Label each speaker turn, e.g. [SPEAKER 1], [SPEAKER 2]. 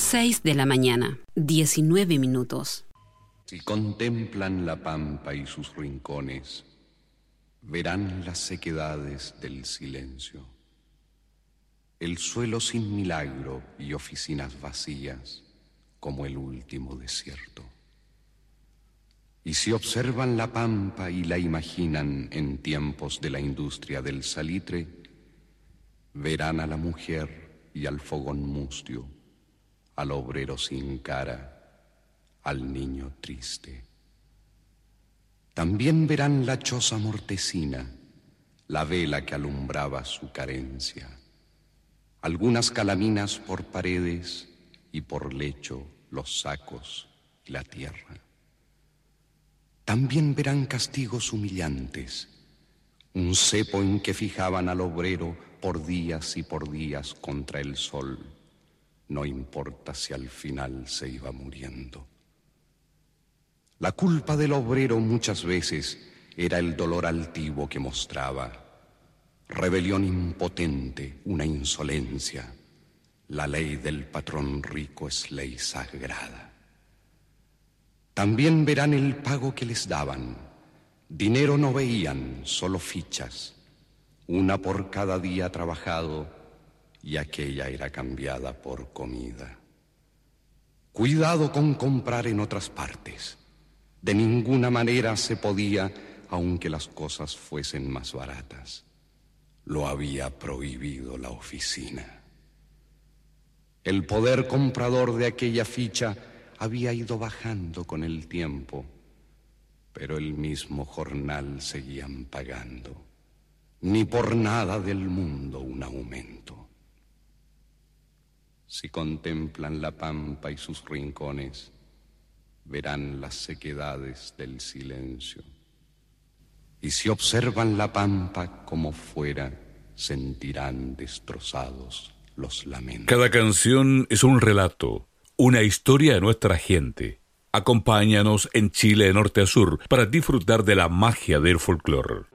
[SPEAKER 1] 6 de la mañana, 19 minutos.
[SPEAKER 2] Si contemplan la pampa y sus rincones, verán las sequedades del silencio. El suelo sin milagro y oficinas vacías como el último desierto. Y si observan la pampa y la imaginan en tiempos de la industria del salitre, verán a la mujer y al fogón mustio, al obrero sin cara, al niño triste. También verán la choza mortecina, la vela que alumbraba su carencia, algunas calaminas por paredes y por lecho los sacos y la tierra. También verán castigos humillantes, un cepo en que fijaban al obrero por días y por días contra el sol, no importa si al final se iba muriendo. La culpa del obrero muchas veces era el dolor altivo que mostraba, rebelión impotente, una insolencia. La ley del patrón rico es ley sagrada. También verán el pago que les daban. Dinero no veían, solo fichas, una por cada día trabajado, y aquella era cambiada por comida. Cuidado con comprar en otras partes. De ninguna manera se podía, aunque las cosas fuesen más baratas. Lo había prohibido la oficina. El poder comprador de aquella ficha había ido bajando con el tiempo, pero el mismo jornal seguían pagando. Ni por nada del mundo un aumento. Si contemplan la pampa y sus rincones, verán las sequedades del silencio. Y si observan la pampa como fuera, sentirán destrozados los lamentos.
[SPEAKER 3] Cada canción es un relato, una historia de nuestra gente. Acompáñanos en Chile de norte a sur para disfrutar de la magia del folclore.